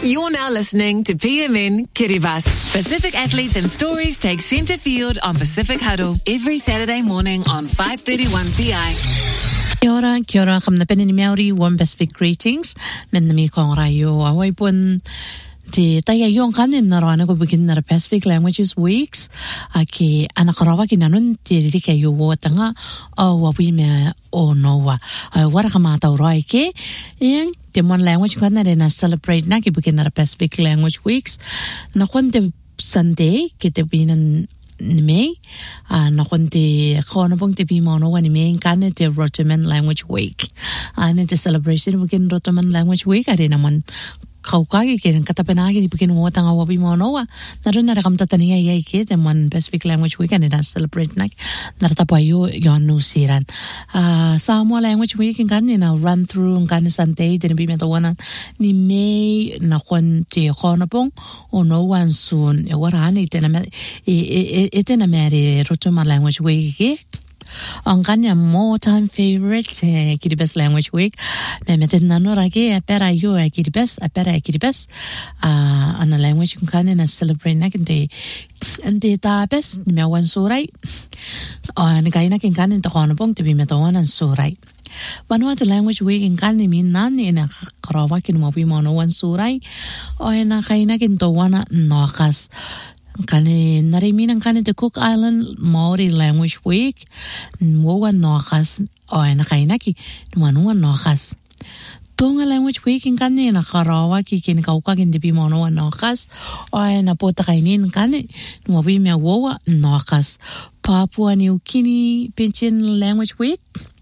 You're now listening to PMN Kiribati. Pacific athletes and stories take centre field on Pacific Huddle every Saturday morning on 5:31 PI. Kia ora, kamna penini Maori, warm Pacific greetings. Men mi kong rayo away pun te taya yung kanin na rana ko begin na Pacific Languages Weeks. Aki anakarawa kinanun te rika yo tanga o wawi me o noa. Wara kamata urai ke yang te mon language ko na rin na celebrate na ki begin na Pacific Language Weeks. Na kon te Sunday kita binan ni May na konti kono pong te pimono wani May kane te Rotoman Language Week ane te celebration bukin Rotoman Language Week are naman kaukagi ken katapenagi di bukin mo tanga wabi mono wa naron na rakam tataniya yai ke te man Pacific Language Week ane na celebrate nak naratapayo yon nusiran Samoa Language Week kane na run through kane Sunday te bi meta wana ni May na konti kono pong ono wan soon warani te na ite na mere Rotoman Language Week ke ang kanya more time favorite Kiribati Language Week me meten nano rage apera yo Kiribati apera Kiribati ana language kanya na celebrate na kinte ante tapes ni mewan surai ni kaina kin kanya to kono pong tibi metawan an surai Vanuatu Language Week in kanya min nani na karawa kin mo pi mono wan surai o na kaina kin to wana nokas kani nariminang kani the Cook Island Maori Language Week muwan nokas o nakainaki manuan nokas Tonga Language Week in kani nakarawa ki kinikauka kin dipi manuan nokas o na pota kainin kani muwi me wowa nokas Papua New Guinea Pidgin Language Week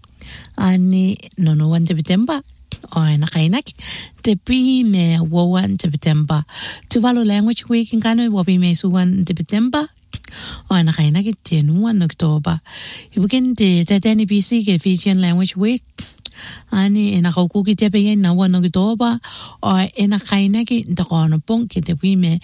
ani nonowan September o nakainak tepi me wowan September Tuvalu Language Week in kano wabi me suwan September o nakainak tenuan October ibukin te tatani BC ke Fijian Language Week ani enakaukuki tepe yen na wan October o enakainak takono pong ke tepi me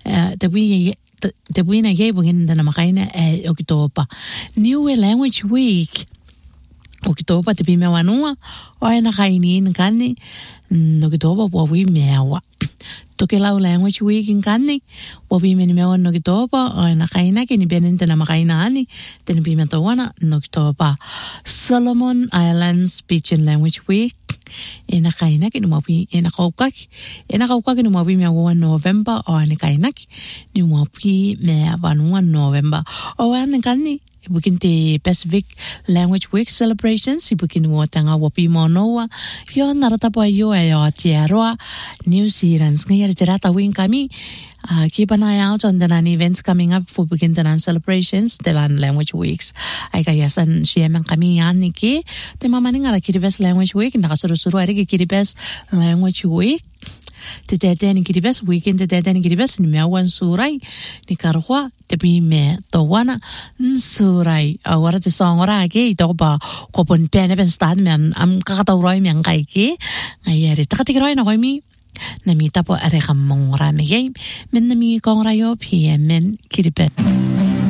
tepi na ye bugin na makaina October New Language Week Oktober te pime wanua o na kainin kani Oktober wawi mewa Tokelau Language Week in kani wawi me mewa Oktober o na kaina kini benente na makaina ani ten pime tawana Oktober Solomon Islands Pidgin Language Week ena kaina kini wawi ena kaukak ni wawi mewa November o na kaina ni wawi me wanua November o ana kani Ibukin te Pacific Language Week celebrations ibukin mo tanga wapi monoa yo naratapo yo ayo tiaroa New Zealand ngayari terata wing kami keep an eye out on the events coming up for Bukin Tanan celebrations the Language Weeks ay kayasan siyemang kami yan ni ki te mamaning ara Kiribati Language Week nakasuru-suru ari Kiribati Language Week te teteni Kiribati weekend te teteni Kiribati ni mewan surai ni karwa te bime tawana surai awara te songora ke ito ba kopon pene ben stad me am kakatawroy me ang kai ke ayari takatikroy na koy mi namita po are kamong rami game men nami kong rayo PMN Kiribati